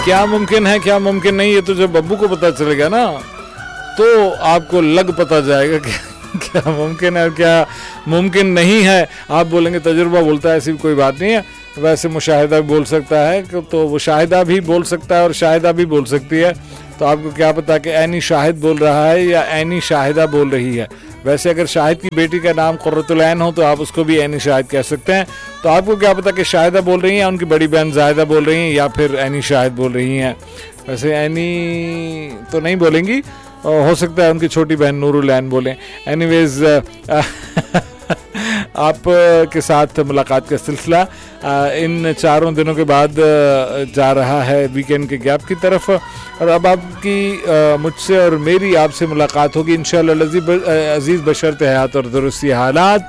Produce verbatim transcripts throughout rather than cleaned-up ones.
کیا ممکن ہے کیا ممکن نہیں یہ تو جب ابو کو پتہ چلے گا نا تو آپ کو لگ پتہ جائے گا کہ کیا ممکن ہے اور کیا ممکن نہیں ہے. آپ بولیں گے تجربہ بولتا ہے, ایسی کوئی بات نہیں ہے. ویسے مشاہدہ بھی بول سکتا ہے تو وہ شاہدہ بھی بول سکتا ہے اور شاہدہ بھی بول سکتی ہے. تو آپ کو کیا پتا کہ عینی شاہد بول رہا ہے یا عینی شاہدہ بول رہی ہے. ویسے اگر شاہد کی بیٹی کا نام قرۃ العین ہو تو آپ اس کو بھی عینی شاہد کہہ سکتے ہیں. تو آپ کو کیا پتا کہ شاہدہ بول رہی ہیں, ان کی بڑی بہن زاہدہ بول رہی ہیں یا پھر عینی شاہد بول رہی ہیں. ویسے عینی تو نہیں بولیں گی, ہو سکتا ہے ان کی چھوٹی بہن نور العین بولیں. اینی ویز آپ کے ساتھ ملاقات کا سلسلہ ان چاروں دنوں کے بعد جا رہا ہے ویکینڈ کے گیپ کی طرف, اور اب آپ کی مجھ سے اور میری آپ سے ملاقات ہوگی انشاءاللہ عزیز بشرط حیات اور درستی حالات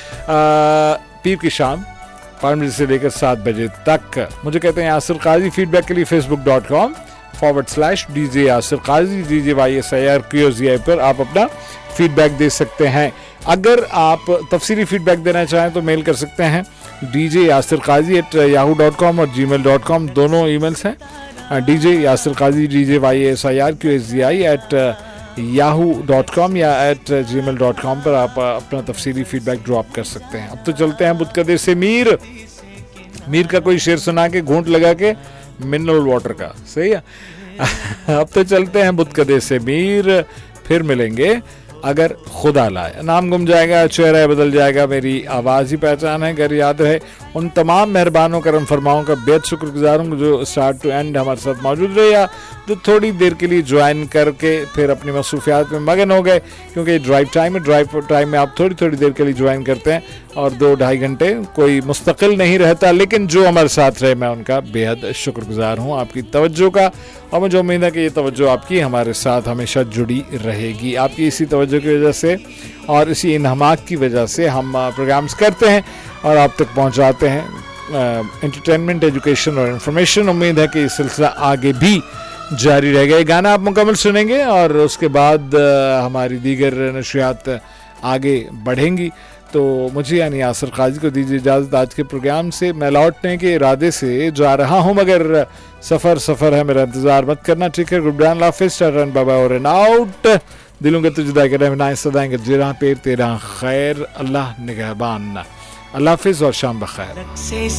پیر کی شام پانچ بجے سے لے کر سات بجے تک. مجھے کہتے ہیں یاسر قاضی. فیڈ بیک کے لیے face book dot com forward slash D J Yasir Qazi D J Y S I R Q زی آئی پر آپ اپنا فیڈ بیک دے سکتے ہیں. اگر آپ تفصیلی فیڈ بیک دینا چاہیں تو میل کر سکتے ہیں D J Yasir Qazi at Yahoo dot com اور جی میل ڈاٹ کام, دونوں ای میلس ہیں. D J Yasir Qazi D J Y S I R Q S Z I at Yahoo dot com یا at G mile dot com پر آپ اپنا تفصیلی feed back drop کر سکتے ہیں. اب تو چلتے ہیں بتکدے سے میر میر کا کوئی شعر سنا کے گھونٹ لگا کے منرل واٹر کا, صحیح ہے. اب تو چلتے ہیں بتکدے سے میر, پھر ملیں گے اگر خدا لائے. نام گم جائے گا, چہرہ بدل جائے گا, میری آواز ہی پہچان ہے, گر یاد رہے. ان تمام مہربانوں کرم فرماؤں کا بےحد شکر گزار ہوں جو اسٹارٹ ٹو اینڈ ہمارے ساتھ موجود رہے یا جو تھوڑی دیر کے لیے جوائن کر کے پھر اپنی مصروفیات میں مگن ہو گئے, کیونکہ یہ ڈرائیو ٹائم ہے. ڈرائیو ٹائم میں آپ تھوڑی تھوڑی دیر کے لیے جوائن کرتے ہیں اور دو ڈھائی گھنٹے کوئی مستقل نہیں رہتا, لیکن جو ہمارے ساتھ رہے میں ان کا بےحد شکر گزار ہوں آپ کی توجہ کا. اور مجھے امید ہے کہ یہ توجہ آپ کی ہمارے ساتھ ہمیشہ جڑی رہے گی. آپ کی اسی توجہ کی وجہ سے اور اسی انہماک کی وجہ سے ہم پروگرامز کرتے ہیں اور آپ تک پہنچاتے ہیں انٹرٹینمنٹ, ایجوکیشن اور انفارمیشن. امید ہے کہ یہ سلسلہ آگے بھی جاری رہے گا. یہ گانا آپ مکمل سنیں گے اور اس کے بعد ہماری دیگر نشریات آگے بڑھیں گی. تو مجھے یعنی یاسر قاضی کو دیجیے اجازت آج کے پروگرام سے. میں لوٹنے کے ارادے سے جا رہا ہوں مگر سفر سفر ہے, میرا انتظار مت کرنا, ٹھیک ہے. گڈ بائے, اللہ حافظ, ٹرن بابا اور آؤٹ. دلوں کے تو جدا کرے نائیں صدائیں گے جراں پیر تیرا خیر, اللہ نگہبان. اللہ حافظ اور شام بخیر.